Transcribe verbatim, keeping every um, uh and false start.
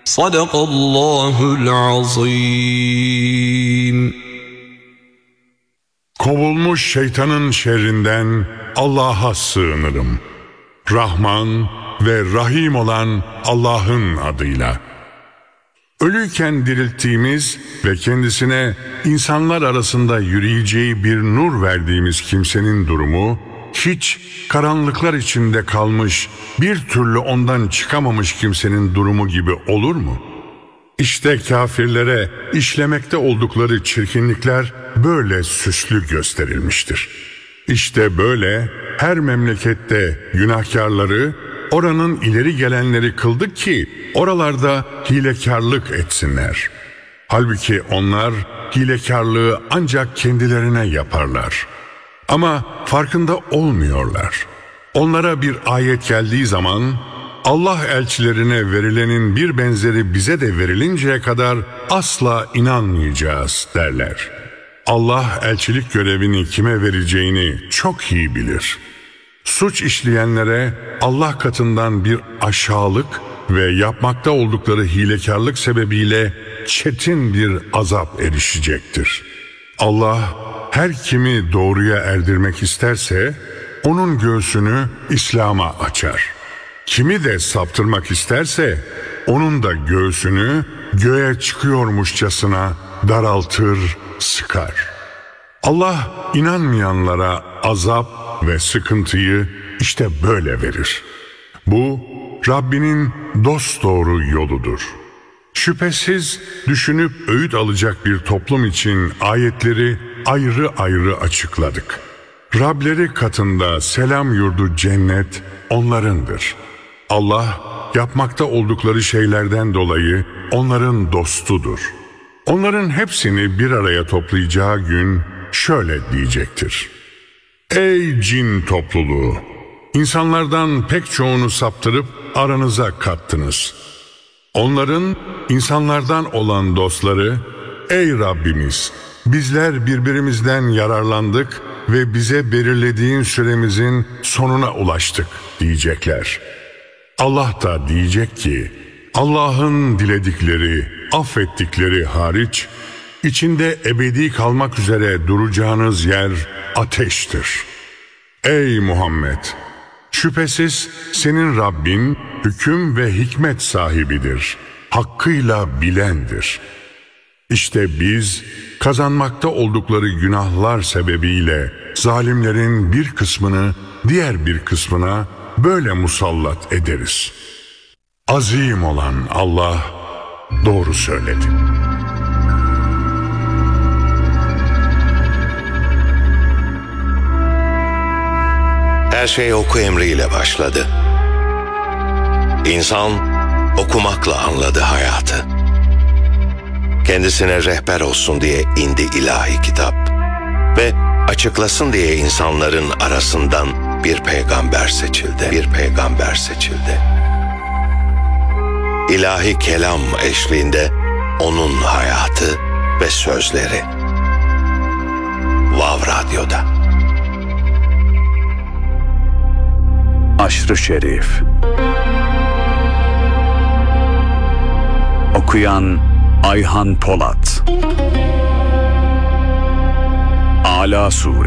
Sadakallahul azim. Kovulmuş şeytanın şerrinden Allah'a sığınırım. Rahman ve Rahim olan Allah'ın adıyla. Ölüyken dirilttiğimiz ve kendisine insanlar arasında yürüyeceği bir nur verdiğimiz kimsenin durumu, hiç karanlıklar içinde kalmış, bir türlü ondan çıkamamış kimsenin durumu gibi olur mu? İşte kafirlere işlemekte oldukları çirkinlikler böyle süslü gösterilmiştir. İşte böyle her memlekette günahkarları, oranın ileri gelenleri kıldık ki oralarda hilekarlık etsinler. Halbuki onlar hilekarlığı ancak kendilerine yaparlar. Ama farkında olmuyorlar. Onlara bir ayet geldiği zaman Allah elçilerine verilenin bir benzeri bize de verilinceye kadar asla inanmayacağız derler. Allah elçilik görevini kime vereceğini çok iyi bilir. Suç işleyenlere Allah katından bir aşağılık ve yapmakta oldukları hilekarlık sebebiyle çetin bir azap erişecektir. Allah her kimi doğruya erdirmek isterse onun göğsünü İslam'a açar. Kimi de saptırmak isterse onun da göğsünü göğe çıkıyormuşçasına daraltır, sıkar. Allah inanmayanlara azap ve sıkıntıyı işte böyle verir. Bu Rabbinin dosdoğru yoludur. Şüphesiz düşünüp öğüt alacak bir toplum için ayetleri ayrı ayrı açıkladık. Rableri katında selam yurdu cennet onlarındır. Allah yapmakta oldukları şeylerden dolayı onların dostudur. Onların hepsini bir araya toplayacağı gün şöyle diyecektir: Ey cin topluluğu! İnsanlardan pek çoğunu saptırıp aranıza kattınız. Onların insanlardan olan dostları, ey Rabbimiz! Bizler birbirimizden yararlandık ve bize belirlediğin süremizin sonuna ulaştık diyecekler. Allah da diyecek ki, Allah'ın diledikleri, affettikleri hariç, içinde ebedi kalmak üzere duracağınız yer ateştir. Ey Muhammed! Şüphesiz senin Rabbin hüküm ve hikmet sahibidir, hakkıyla bilendir. İşte biz kazanmakta oldukları günahlar sebebiyle zalimlerin bir kısmını diğer bir kısmına böyle musallat ederiz. Azim olan Allah doğru söyledi. Her şey oku emriyle başladı. İnsan okumakla anladı hayatı. Kendisine rehber olsun diye indi ilahi kitap ve açıklasın diye insanların arasından bir peygamber seçildi. Bir peygamber seçildi. İlahi kelam eşliğinde onun hayatı ve sözleri. Vav Radyo'da. Aşr-ı Şerif. Okuyan Ayhan Polat. Ala Sure.